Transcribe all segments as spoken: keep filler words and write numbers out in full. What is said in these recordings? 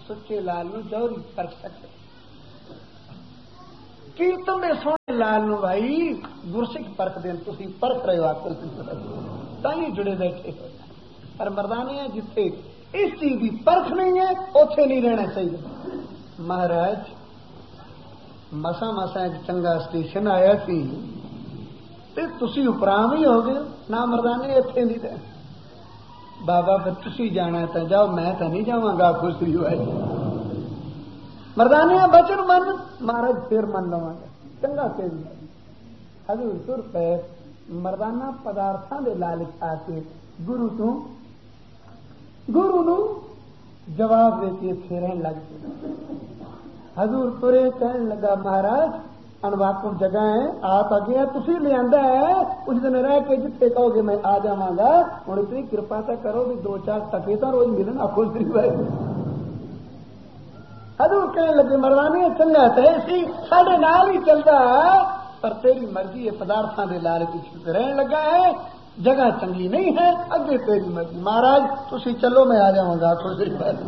سچے لال نو جوہری پرکھ سکتے کیرتن دے سونے لال نو بھائی گرسک پرکھ دین تسی پرکھ رہے ہو آپ تھی جڑے بیٹھے ہو پر مردانے ہیں جتھے اس چیز کی پرکھ نہیں ہے اوتھے نہیں رہنا چاہیے مہاراج مسا مسا ایک چنگا اسٹیشن آیا سی تسی اپرام ہی ہو گئے نہ مردانے اتنے نہیں رہنا بابا پھر تسی جانا تو جاؤ میں تو نہیں جاواں گا خوشی ہوئے مردانے بچن من مہاراج پھر من لوا گا چنگا کہ حضور سر پہ مردانہ پدارتھاں دے لالچ آ کے گرو تو گرو نو جواب دے کے پھرن لگ پے حضور ترے کہن لگا مہاراج انواقف جگہ ہے آپ اگے تسی لے آندا ہے اس دن رہ کے جتنے کہو گے میں آ جاواں گا ہن اتنی کرپا تو کرو بھی دو چار ٹکے تو روز ملن آپ حضور کہنے لگے مردانے چنگا تے سی ساڈے نال ہی چلدا پر تیری مرضی ہے پدارتھاں دے لالچ وچ رہن لگا ہے جگہ چنگی نہیں ہے اگے تیری مرضی مہاراج تسی چلو میں آ جاواں گا کوئی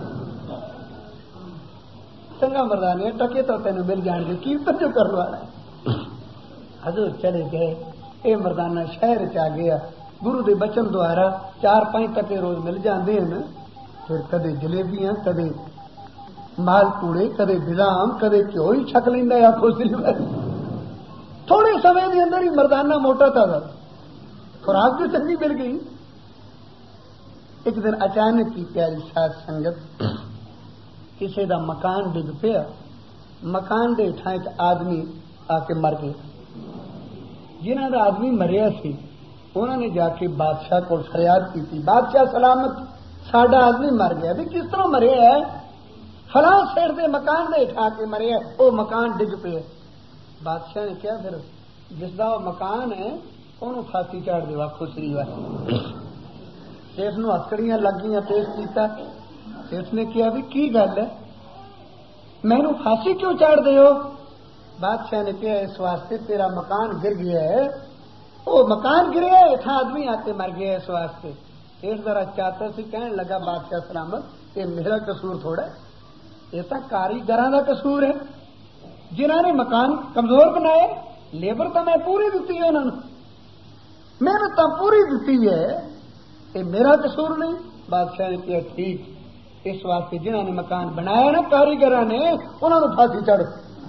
چنگا مردانے ٹکے تو تینوں مل جان گے کیرتن جو کرنے والا ہے حضور چلے گئے اے مردانہ شہر چ گیا گرو دے بچن دوارا چار پانچ ٹکے روز مل جاندے ہیں پھر کدے جلیبیاں کدے مال پوڑے کدے بادام کدے گھیو ہی چھک لینا یا خوش تھوڑے سمے کے اندر ہی مردانہ موٹا تھا خوراک بھی چنگی مل گئی ایک دن اچانک کی پیاری ساتھ سنگت کسی دا مکان ڈگ پیا مکان دے ٹھائیں آدمی آ کے مر گیا جنہوں دا آدمی مریا سی انہوں نے جا کے بادشاہ کو فریاد کی تھی بادشاہ سلامت ساڈا آدمی مر گیا بھی کس طرح مریا ہے فلاں سیڑ دے مکان دے اٹھا کے مریا وہ مکان ڈگ پے بادشاہ نے کیا پھر جس دا وہ مکان ہے انہوں پھانسی چاڑ دے خسری والی اس نو ہتکڑیاں لگ گئی پیش کیتا اس نے کیا بھی کی گل ہے مینو پھانسی کیوں چاڑ دے ہو بادشاہ نے کیا اس واسطے تیرا مکان گر گیا ہے وہ مکان گریا ہے اتنا آدمی آتے مر گیا اس واسطے اس ذرا چاہتا سی کہنے لگا بادشاہ سلامت یہ میرا قصور تھوڑا ہے یہ تو کاریگراں دا قصور ہے جنہوں نے مکان کمزور بنائے لیبر تو میں پوری دیتی ہے انہوں نے محنت تو پوری دیتی ہے یہ میرا قصور نہیں بادشاہ نے کیا ٹھیک اس واسطے جنہوں نے مکان بنایا نا کاریگر نے انہوں نے پھانسی چڑھ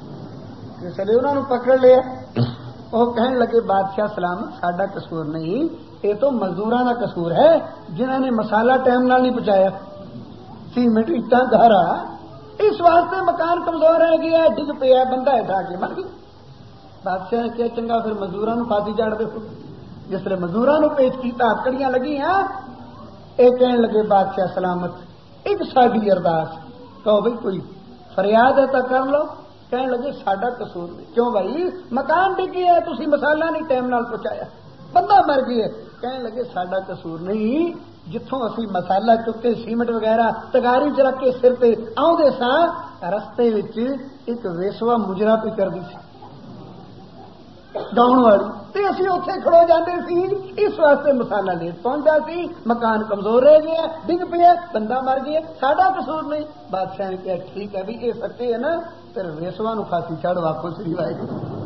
اس لیے انہوں نے پکڑ لیا وہ کہنے لگے بادشاہ سلامت ساڈا قصور نہیں یہ تو مزدوراں دا قصور ہے جنہوں نے مسالہ ٹائم نال نہیں پہنچایا سیمنٹ اٹاں گہرا اس واسطے مکان کمزور رہ گیا ڈگ پیا بندہ اٹھا کے مر گیا بادشاہ نے کیا چنگا پھر مزدوراں نوں پھانسی چڑھ دے جس طرح مزدوراں نوں پیش کیتا ہتکڑیاں لگی ہیں یہ کہنے لگے بادشاہ سلامت ایک ساڈی ارداس کہو بھائی کوئی فریاد ہے تو کر لو کہنے لگے ساڈا قصور نہیں کیوں بھائی مکان ڈگی ہے تسی مسالہ نہیں ٹائم نال پہنچایا بندہ مر گیا کہنے لگے ساڈا قصور نہیں جتوں اسی مسالہ چکے سیمنٹ وغیرہ تگاری چ رکھ کے سر پہ آؤندے سا رستے وچ ایک ویسوا مجرا پہ کرਦੀ ਸੀ گاؤن والی تے اسی اوتھے کھڑو جاندے سی اس واسطے مسالہ لیٹ پہنچدا سی مکان کمزور رہ گیا ڈگ پیا بندہ مر گیا ساڈا قصور نہیں بادشاہ نے کہا ٹھیک ہے بھی یہ سچے ہے نا پھر ویسوا نو پھانسی چڑھ واپس ری وائے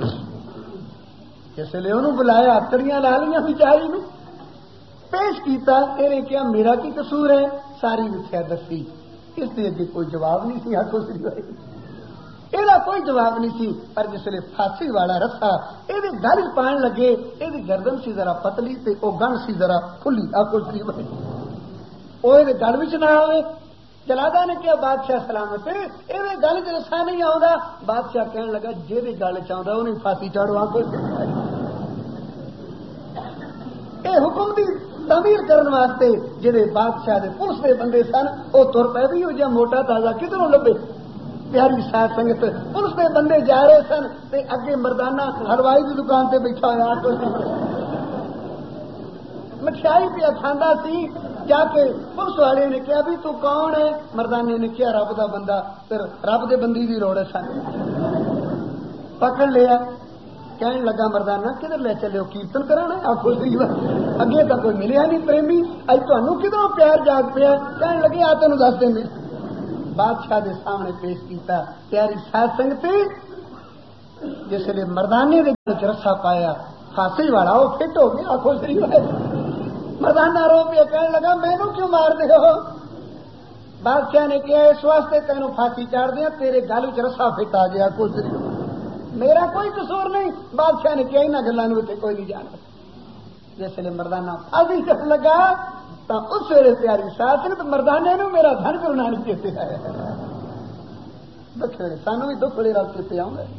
اس لیے انہوں بلایا ہتکڑیاں لا لیاں بیچاری نو پیش کیتا تیرے کیا میرا کی قصور ہے ساری وچھیا دسی اس لیے اگے کوئی جواب نہیں سی ہاتھوں سی وائے یہ کوئی جواب نہیں سی پر جس ویلے پھانسی والا رسا یہ گل پان لگے یہ گردن سی ذرا پتلی تے او گن سی ذرا کھلی آپ وہ گل بھی نہ آئے جلادا نے کیا بادشاہ سلامت یہ گل چ رسا نہیں آتا بادشاہ کہنے لگا جی گل چاہتا انہیں پھانسی چڑھو آپ یہ حکم دی تعمیر کرنے واسطے جہے بادشاہ دے پولیس دے بندے سن وہ تر پہ بھی ہو جا موٹا تازہ کدھروں لبے پیاری ساتھ سنگت پولیس دے بندے جا رہے سن تے اگے مردانہ ہلوائی کی دکان تے بیٹھا ہوا مٹھائی پیا کھانا سی جا کے پولیس والے نے کیا بھی تو کون ہے مردانے نے کیا رب دا بندہ پھر رب دے بندی دی لوڑ ہے سن پکڑ لیا کہنے لگا مردانہ کدھر لے چلے ہو کیرتن کرانا آپ اگے تو کوئی ملیا نہیں پریمی اج تمہیں کدھروں پیار جاگ پیا کہنے لگے آ تینوں دس دیں بادشاہ دے سامنے پیش کیتا. پیاری سات سنگتی جس نے مردانے دے وچ رسا پایا پھانسی والا وہ فٹ ہو گیا. آخو شریف مردانہ رو پیا کہنے لگا مینوں کیوں مار دے ہو؟ بادشاہ نے کیا اس واسطے تینوں پھانسی چاڑ دیا تیرے گل وچ رسا فٹ آ گیا. کچھ میرا کوئی قصور نہیں. بادشاہ نے کیا انہاں گلاں نوں تے کوئی نہیں جاندا. جس نے مردانہ پھانسی چڑھ لگا تو اس ویلے پیاری ساتھ نے تو مردانے نوں میرا دھن کرنا نہیں چیتے آیا. دکھ ویلے سانوں بھی دکھ ویلے رب چیتے آؤں گے.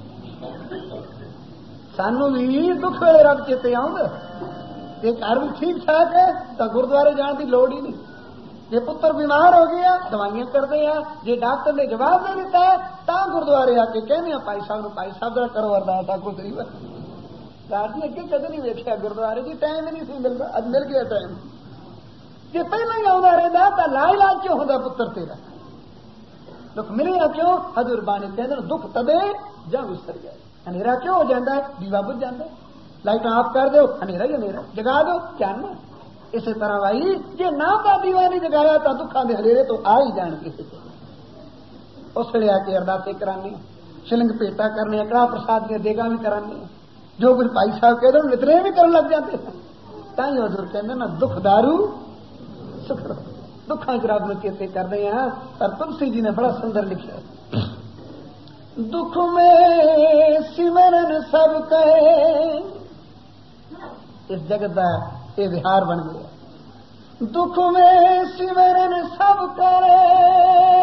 سانوں بھی دکھ ویلے رب چیتے آؤں گے. یہ گھر بھی ٹھیک ٹھاک ہے تو گردوارے جان کی لوڑ ہی نہیں. جی پتر بیمار ہو گیا دوائیاں کرتے ہیں. جی ڈاکٹر نے جواب دے دیتا ہے تو گردوارے آ کے کہنے ہیں پائی صاحب پائی صاحب کا کرو ارداس. آ کچھ نہیں رات نے اگے کدے نہیں ویکیا گردوارے جی ٹائم ہی نہیں سی ملتا. اب مل گیا ٹائم. جی پہلے ہی آتا رہتا تو لا علاج کیوں ہوتا پتر تیرا؟ دکھ ملے گا کیوں؟ حضور بانی کہتے ہیں دکھ تبے جب اتر جائے. انیرا کیوں ہو جاتا ہے؟ دیوا بجھ جاتا ہے. لائٹ آف کر دو انیرا ہی انیرا جگا دو چان. اسی طرح بھائی جی نہ کا دیوا نہیں جگایا تو دکھان دے ہلےرے تو آ ہی جان کسی کو. اس لیے آ کے ارداسیں کرانی شلنگ پیٹا کرنے کڑا پرساد دیا دیگا بھی کرانی جو کچھ بھائی صاحب کہہ دو اتنے بھی کرنے لگ جاتے ہیں. تھی حضور کہتے نا دکھ دارو سکھ دکھان چ رب چیتے کرتے ہیں. اور تلسی جی نے بڑا سندر لکھا دکھ میں سمرن سب کے اس جگت کا یہ وہار بن گیا. دکھ میں سمرن سب کرے